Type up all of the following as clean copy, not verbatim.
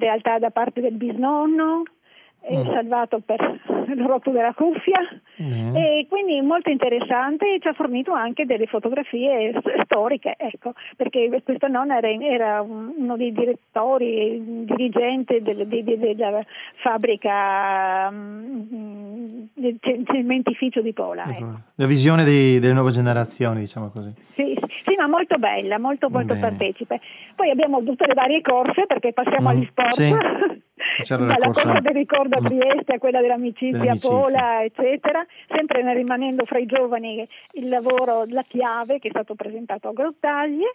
realtà da parte del bisnonno, salvato per il rotto della cuffia, e quindi molto interessante, e ci ha fornito anche delle fotografie storiche, ecco, perché questo nonno era uno dei direttori, dirigente della fabbrica del cementificio di Pola, ecco. La visione delle nuove generazioni, diciamo così. Sì, ma molto bella, molto partecipe. Poi abbiamo tutte le varie corse, perché passiamo agli sport. Sì. C'era la corsa del ricordo a Trieste a quella dell'amicizia a Pola, eccetera, sempre rimanendo fra i giovani il lavoro La Chiave, che è stato presentato a Grottaglie.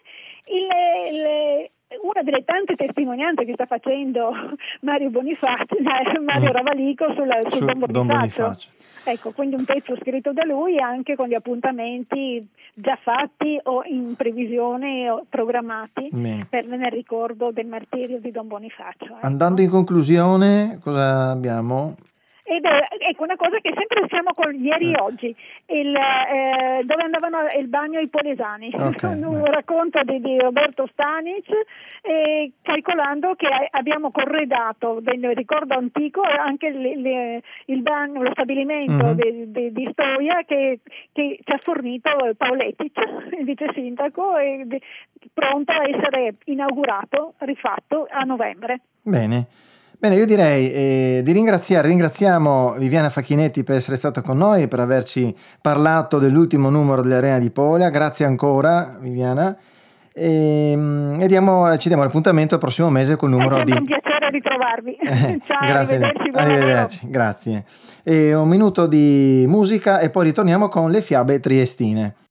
Una delle tante testimonianze che sta facendo Mario Ravalico sul Don Bonifacio. Ecco, quindi un pezzo scritto da lui, anche con gli appuntamenti già fatti o in previsione o programmati nel ricordo del martirio di Don Bonifacio. Ecco. Andando in conclusione, cosa abbiamo? Ed ecco una cosa che sempre siamo con ieri e oggi, dove andavano il bagno i polesani, un racconto di Roberto Stanic, calcolando che abbiamo corredato del ricordo antico anche il bagno, lo stabilimento di Stoia che ci ha fornito Paoletic, il vice sindaco, pronto a essere inaugurato, rifatto a novembre. Bene, io direi di ringraziamo Viviana Facchinetti per essere stata con noi e per averci parlato dell'ultimo numero dell'Arena di Pola. Grazie ancora, Viviana. E ci diamo l'appuntamento al prossimo mese col numero È un piacere ritrovarvi. Ciao, grazie, arrivederci. Grazie. E un minuto di musica e poi ritorniamo con le fiabe triestine.